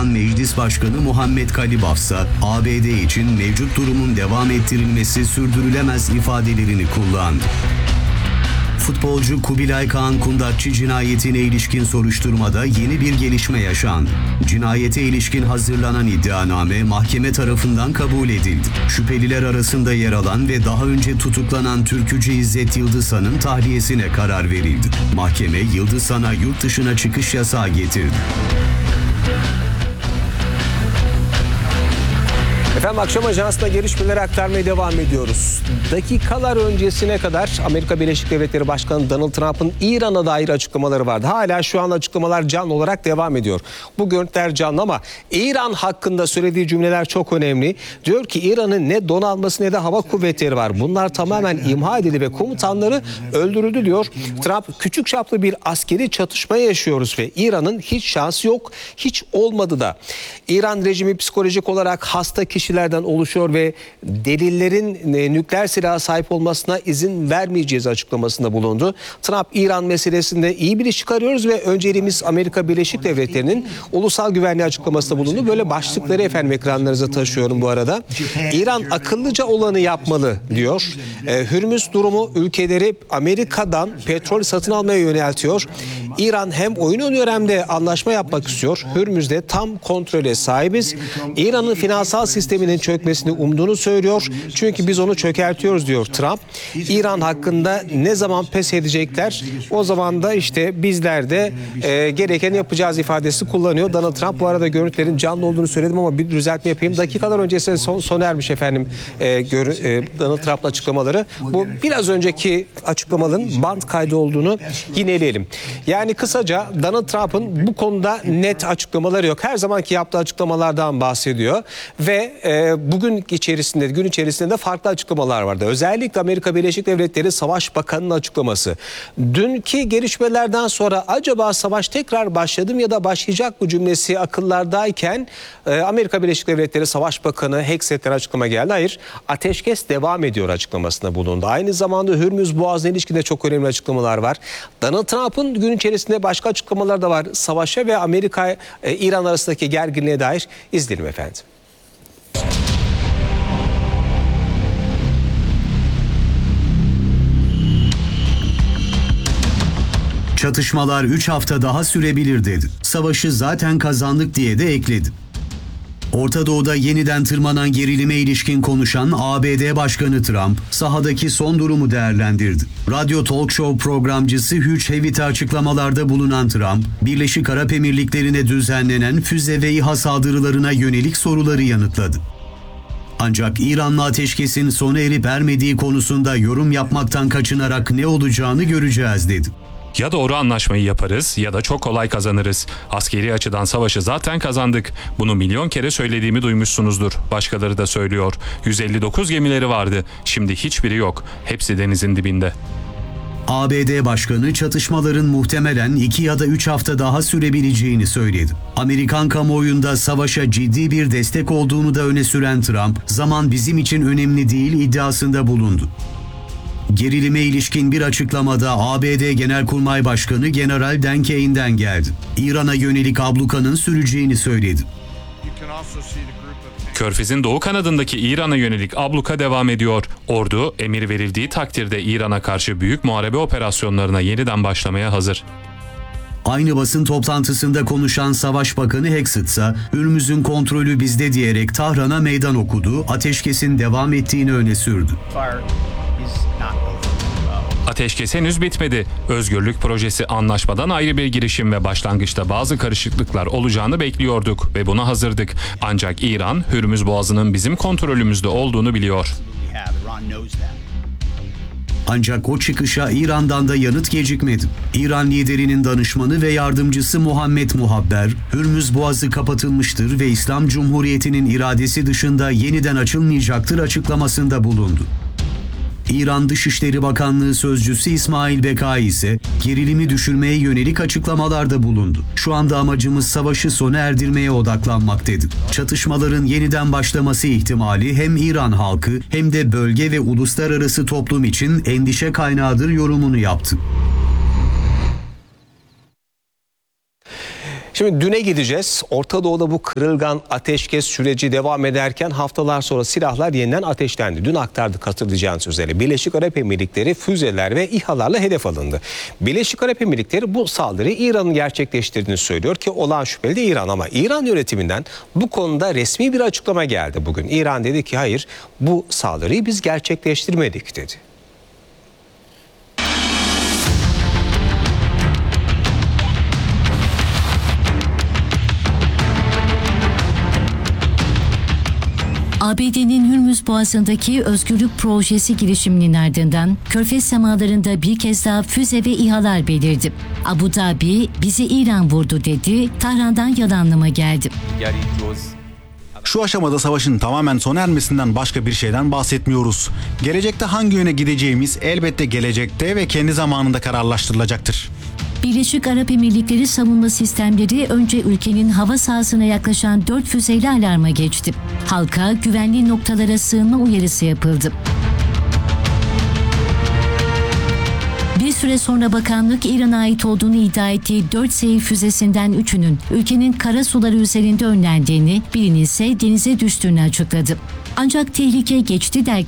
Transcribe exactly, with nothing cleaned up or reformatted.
İran Meclis Başkanı Muhammed Kalibaf ise A B D için mevcut durumun devam ettirilmesi sürdürülemez ifadelerini kullandı. Futbolcu Kubilay Kaan Kundatçı cinayetine ilişkin soruşturmada yeni bir gelişme yaşandı. Cinayete ilişkin hazırlanan iddianame mahkeme tarafından kabul edildi. Şüpheliler arasında yer alan ve daha önce tutuklanan türkücü İzzet Yıldızhan'ın tahliyesine karar verildi. Mahkeme Yıldızhan'a yurt dışına çıkış yasağı getirdi. Efendim akşam ajansına gelişmeleri aktarmaya devam ediyoruz. Dakikalar öncesine kadar Amerika Birleşik Devletleri Başkanı Donald Trump'ın İran'a dair açıklamaları vardı. Hala şu an açıklamalar canlı olarak devam ediyor. Bu görüntüler canlı ama İran hakkında söylediği cümleler çok önemli. Diyor ki İran'ın ne donanması ne de hava kuvvetleri var. Bunlar tamamen imha edildi ve komutanları öldürüldü diyor. Trump küçük çaplı bir askeri çatışma yaşıyoruz ve İran'ın hiç şansı yok, hiç olmadı da. İran rejimi psikolojik olarak hasta kişilerden oluşuyor ve delillerin nükleer silaha sahip olmasına izin vermeyeceğiz açıklamasında bulundu. Trump İran meselesinde iyi bir iş çıkarıyoruz ve önceliğimiz Amerika Birleşik Devletleri'nin ulusal güvenliği açıklamasında bulundu. Böyle başlıkları efendim ekranlarınıza taşıyorum bu arada. İran akıllıca olanı yapmalı diyor. Ee, Hürmüz durumu ülkeleri Amerika'dan petrol satın almaya yöneltiyor. İran hem oyun oynuyor hem de anlaşma yapmak istiyor. Hürmüz'de tam kontrole sahibiz. İran'ın finansal sisteminin çökmesini umduğunu söylüyor. Çünkü biz onu çökertiyoruz diyor Trump. İran hakkında ne zaman pes edecekler? O zaman da işte bizler de e, gerekeni yapacağız ifadesi kullanıyor. Donald Trump bu arada görüntülerin canlı olduğunu söyledim ama bir düzeltme yapayım. Dakikalar öncesinde son, sona ermiş efendim e, gör, e, Donald Trump'ın açıklamaları. Bu biraz önceki açıklamaların band kaydı olduğunu yineleyelim. Yani kısaca Donald Trump'ın bu konuda net açıklamaları yok. Her zamanki yaptığı açıklamalardan bahsediyor ve e, bugün içerisinde, gün içerisinde de farklı açıklamalar vardı. Özellikle Amerika Birleşik Devletleri Savaş Bakanı'nın açıklaması. Dünkü gelişmelerden sonra acaba savaş tekrar başladı mı ya da başlayacak mı cümlesi akıllardayken e, Amerika Birleşik Devletleri Savaş Bakanı Hexet'ten açıklama geldi. Hayır, ateşkes devam ediyor açıklamasında bulundu. Aynı zamanda Hürmüz Boğazı'na ilişkin de çok önemli açıklamalar var. Donald Trump'ın gün içerisinde başka açıklamalar da var. Savaşa ve Amerika e, İran arasındaki gerginliğe dair izleyelim efendim. Çatışmalar üç hafta daha sürebilir dedi. Savaşı zaten kazandık diye de ekledi. Orta Doğu'da yeniden tırmanan gerilime ilişkin konuşan A B D Başkanı Trump, sahadaki son durumu değerlendirdi. Radyo talk show programcısı Hugh Hewitt'e açıklamalarda bulunan Trump, Birleşik Arap Emirlikleri'ne düzenlenen füze ve İHA saldırılarına yönelik soruları yanıtladı. Ancak İran'la ateşkesin sona erip ermediği konusunda yorum yapmaktan kaçınarak ne olacağını göreceğiz dedi. Ya doğru anlaşmayı yaparız ya da çok kolay kazanırız. Askeri açıdan savaşı zaten kazandık. Bunu milyon kere söylediğimi duymuşsunuzdur. Başkaları da söylüyor. yüz elli dokuz gemileri vardı. Şimdi hiçbiri yok. Hepsi denizin dibinde. A B D Başkanı çatışmaların muhtemelen iki ya da üç hafta daha sürebileceğini söyledi. Amerikan kamuoyunda savaşa ciddi bir destek olduğunu da öne süren Trump, zaman bizim için önemli değil iddiasında bulundu. Gerilime ilişkin bir açıklamada A B D Genelkurmay Başkanı General Dan Kane'den geldi. İran'a yönelik ablukanın süreceğini söyledi. Körfez'in doğu kanadındaki İran'a yönelik abluka devam ediyor. Ordu, emir verildiği takdirde İran'a karşı büyük muharebe operasyonlarına yeniden başlamaya hazır. Aynı basın toplantısında konuşan Savaş Bakanı Hexet ise Hürmüz'ün kontrolü bizde diyerek Tahran'a meydan okudu, ateşkesin devam ettiğini öne sürdü. Ateşkes henüz bitmedi. Özgürlük projesi anlaşmadan ayrı bir girişim ve başlangıçta bazı karışıklıklar olacağını bekliyorduk ve buna hazırdık. Ancak İran, Hürmüz Boğazı'nın bizim kontrolümüzde olduğunu biliyor. Ancak o çıkışa İran'dan da yanıt gecikmedi. İran liderinin danışmanı ve yardımcısı Muhammed Muhabber, Hürmüz Boğazı kapatılmıştır ve İslam Cumhuriyeti'nin iradesi dışında yeniden açılmayacaktır açıklamasında bulundu. İran Dışişleri Bakanlığı Sözcüsü İsmail Bekai ise gerilimi düşürmeye yönelik açıklamalarda bulundu. Şu anda amacımız savaşı sona erdirmeye odaklanmak dedi. Çatışmaların yeniden başlaması ihtimali hem İran halkı hem de bölge ve uluslararası toplum için endişe kaynağıdır yorumunu yaptı. Şimdi düne gideceğiz. Orta Doğu'da bu kırılgan ateşkes süreci devam ederken haftalar sonra silahlar yeniden ateşlendi. Dün aktardık hatırlayacağınız üzere. Birleşik Arap Emirlikleri füzeler ve İHA'larla hedef alındı. Birleşik Arap Emirlikleri bu saldırıyı İran'ın gerçekleştirdiğini söylüyor ki olağan şüpheli de İran, ama İran yönetiminden bu konuda resmi bir açıklama geldi bugün. İran dedi ki hayır, bu saldırıyı biz gerçekleştirmedik dedi. A B D'nin Hürmüz Boğazı'ndaki Özgürlük Projesi girişiminin ardından Körfez semalarında bir kez daha füze ve İHA'lar belirdi. Abu Dhabi bizi İran vurdu dedi, Tahran'dan yalanlama geldi. Şu aşamada savaşın tamamen sona ermesinden başka bir şeyden bahsetmiyoruz. Gelecekte hangi yöne gideceğimiz elbette gelecekte ve kendi zamanında kararlaştırılacaktır. Birleşik Arap Emirlikleri savunma sistemleri önce ülkenin hava sahasına yaklaşan dört füzeyle alarma geçti. Halka güvenli noktalara sığınma uyarısı yapıldı. Bir süre sonra bakanlık İran'a ait olduğunu iddia ettiği dört Seyir füzesinden üçünün ülkenin kara suları üzerinde önlendiğini, birinin ise denize düştüğünü açıkladı. Ancak tehlike geçti derken